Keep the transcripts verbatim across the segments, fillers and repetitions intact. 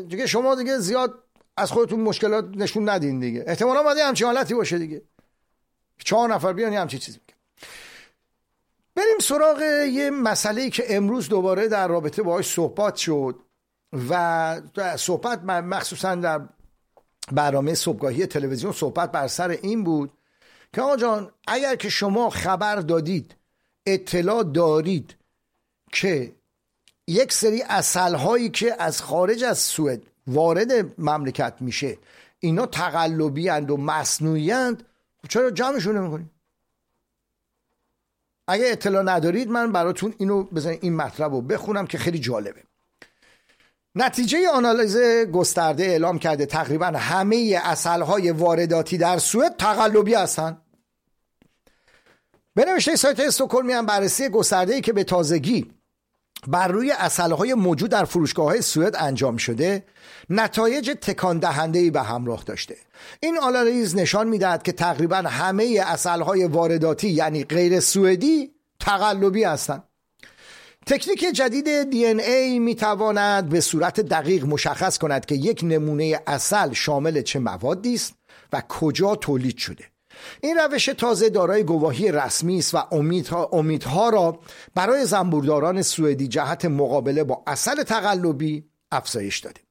دیگه شما دیگه زیاد از خودتون مشکلات نشون ندین دیگه. احتمالاً باید همچین حالتی باشه دیگه، چهار نفر بیان همچین چیزی میگن. بریم سراغ یه مسئله‌ای که امروز دوباره در رابطه باهاش صحبت شد و صحبت مخصوصا در برنامه صبحگاهی تلویزیون صحبت بر سر این بود که آقا جان اگر که شما خبر دادید، اطلاع دارید که یک سری عسل‌هایی که از خارج از سوئد وارد مملکت میشه اینا تقلبی اند و مصنوعی اند، چرا جمعشون نمی‌کنید؟ اگه اطلاع ندارید من براتون اینو بزنید این مطلب رو بخونم که خیلی جالبه. نتیجه آنالیز گسترده اعلام کرده تقریبا همه عسل‌های وارداتی در سوئد تقلبی هستند. به نوشته سایت استکهلمی هم بررسی گسترده‌ای که به تازگی بر روی عسل‌های موجود در فروشگاه‌های سوئد انجام شده نتایج تکان دهنده‌ای به همراه داشته. این آنالیز نشان می‌دهد که تقریبا همه عسل‌های وارداتی یعنی غیر سوئدی تقلبی هستند. تکنیک جدید دی ان ای می‌تواند به صورت دقیق مشخص کند که یک نمونه عسل شامل چه موادی است و کجا تولید شده. این روش تازه دارای گواهی رسمی است و امیدها, امیدها را برای زنبورداران سوئدی جهت مقابله با عسل تقلبی افزایش داده.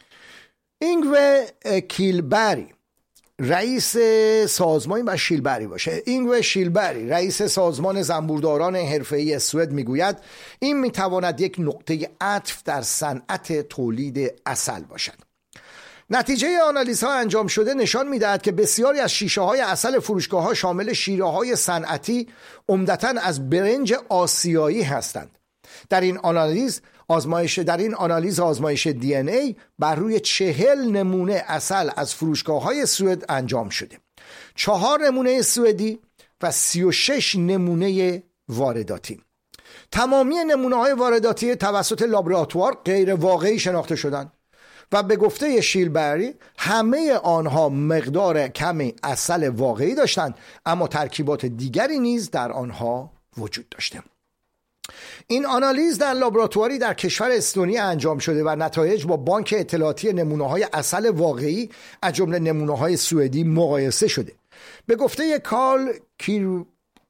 اینگوه کیلبری رئیس سازمان و شیلبری باشه اینگوه شیلبری رئیس سازمان زنبورداران حرفه‌ای سوئد میگوید این میتواند یک نقطه عطف در صنعت تولید عسل باشد. نتیجه آنالیزها انجام شده نشان می‌دهد که بسیاری از شیشه‌های عسل فروشگاه‌ها شامل شیره‌های صنعتی عمدتاً از برنج آسیایی هستند. در این آنالیز آزمایش در این آنالیز آزمایش دی ان ای بر روی چهل نمونه عسل از فروشگاه‌های سوئد انجام شده. چهار نمونه سوئدی و سی و شش نمونه وارداتی. تمامی نمونه‌های وارداتی توسط لابراتوار غیر واقعی شناخته شدند و به گفته شیلبری همه آنها مقدار کمی عسل واقعی داشتند اما ترکیبات دیگری نیز در آنها وجود داشته. این آنالیز در لابراتواری در کشور استونیا انجام شده و نتایج با بانک اطلاعاتی نمونه‌های عسل واقعی از جمله نمونه‌های سوئدی مقایسه شده. به گفته کارل کیر...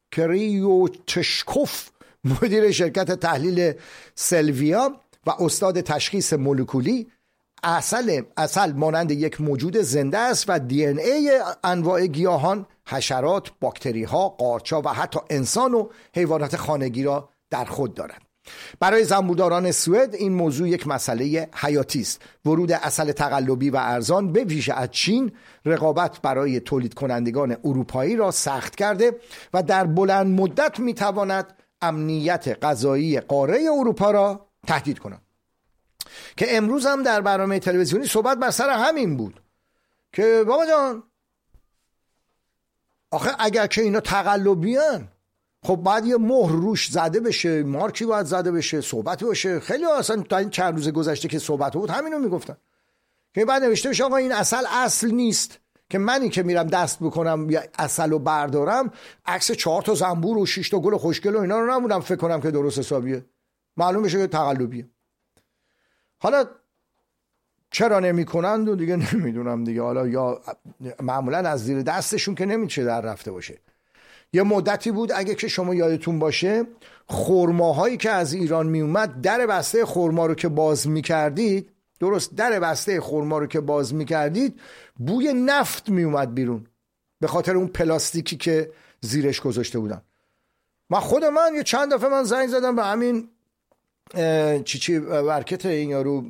کریوتشکوف مدیر شرکت تحلیل سلویا و استاد تشخیص مولکولی، عسل عسل مانند یک موجود زنده است و دی ان ای انواع گیاهان، حشرات، باکتری ها، قارچ‌ها و حتی انسان و حیوانات خانگی را در خود دارد. برای زنبورداران سوئد این موضوع یک مسئله حیاتی است. ورود عسل تقلبی و ارزان به ویژه از چین رقابت برای تولید کنندگان اروپایی را سخت کرده و در بلند مدت میتواند امنیت غذایی قاره اروپا را تهدید کند. که امروز هم در برنامه تلویزیونی صحبت بر سر همین بود که بابا جان آخه اگر که اینا تقلبی ان خب باید یه مهر روش زده بشه، مارکی باید زده بشه، صحبتی باشه. خیلی اصلا تا این چند روز گذشته که صحبت بود همینو میگفتن که بعد نوشته بشه آقا این اصل اصل نیست، که منی که میرم دست بکنم یا اصل رو بردارم عکس چهار تا زنبور و شش تا گل خوشگل و اینا رو نمونم فکر کنم که درست حسابیه، معلوم بشه که تقلبیه. حالا چرا نمی کنند و دیگه نمیدونم دیگه، حالا یا معمولا از زیر دستشون که نمیشه در رفته باشه. یه مدتی بود اگه که شما یادتون باشه خرماهایی که از ایران می اومد در بسته خرما رو که باز می کردید، درست در بسته خرما رو که باز می کردید بوی نفت می اومد بیرون به خاطر اون پلاستیکی که زیرش گذاشته بودن. من خود من یه چند دفعه من زنگ زدم به همین چی چی ورکت این یارو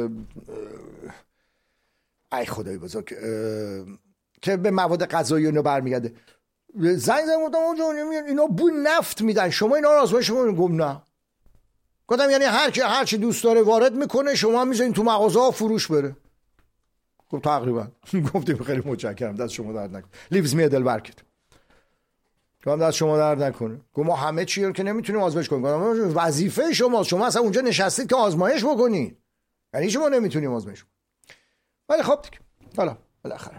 ای خدای بزرگ که به مواد غذایی اینو برمیگرده، زنگ زدم گفتم اونجا اینا بوی نفت میدن، شما اینا رو آزمایش کنید؟ گفتم نه. گفتم یعنی هر کی هر چی دوست داره وارد میکنه شما میذارین تو مغازه ها فروش بره؟ گفت تقریبا. گفتم خیلی متشکرم دست شما درد نکنه، لیوز می دل ورکت. گفتم دست شما درد نکنه. گفت ما همه چی رو که نمیتونیم آزمایش کنیم. گفتم وظیفه شما شما اصلا اونجا نشستید که آزمایش بکنید، یعنی شما نمیتونیم آزمایش کنیم. ولی خب دیگه حالا بالاخره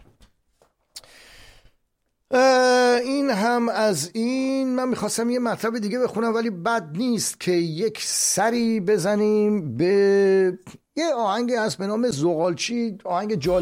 این هم از این. من میخواستم یه مطلب دیگه بخونم ولی بد نیست که یک سری بزنیم به یه آهنگی هست به نام زغالچی، آهنگ جالب